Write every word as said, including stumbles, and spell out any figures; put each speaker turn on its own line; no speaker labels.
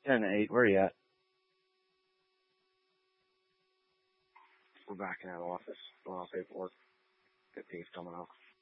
ten eight. Where are you at?
We're back in that office. Fill out paperwork. fifteen's coming up.